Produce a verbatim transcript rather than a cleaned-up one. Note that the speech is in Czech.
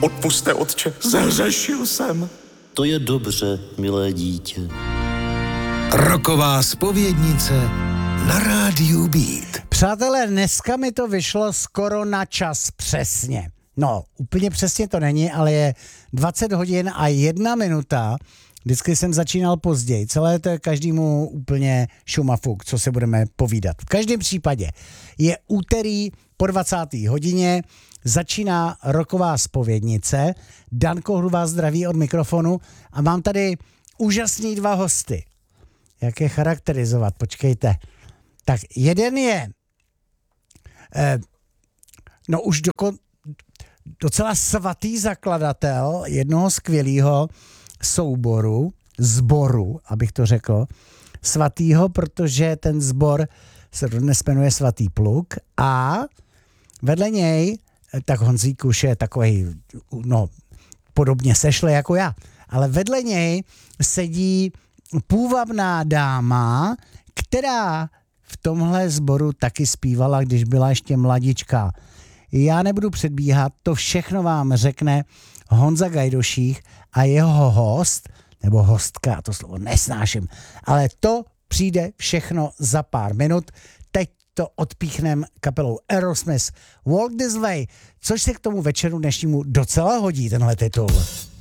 odpuste, otče, zhřešil jsem. To je dobře, milé dítě. Roková zpovědnice na rádiu Beat. Přátelé, dneska mi to vyšlo skoro na čas přesně. No, úplně přesně to není, ale je dvacet hodin a jedna minuta. Vždycky jsem začínal později. Celé to je každému úplně šumafuk, co se budeme povídat. V každém případě je úterý po dvacáté hodině, začíná roková zpovědnice. Danko Hru vás zdraví od mikrofonu a mám tady úžasný dva hosty. Jak je charakterizovat? Počkejte. Tak jeden je eh, no už doko, docela svatý zakladatel jednoho skvělého souboru, sboru, abych to řekl, svatýho, protože ten sbor se dnes jmenuje Svatý pluk a vedle něj, tak Honzík už je takovej, no, podobně sešle jako já, ale vedle něj sedí půvabná dáma, která v tomhle sboru taky zpívala, když byla ještě mladička. Já nebudu předbíhat, to všechno vám řekne Honza Gajdoších a jeho host, nebo hostka, to slovo nesnáším, ale to přijde všechno za pár minut. Teď to odpíchnem kapelou Aerosmith Walk This Way, což se k tomu večeru dnešnímu docela hodí, tenhle titul.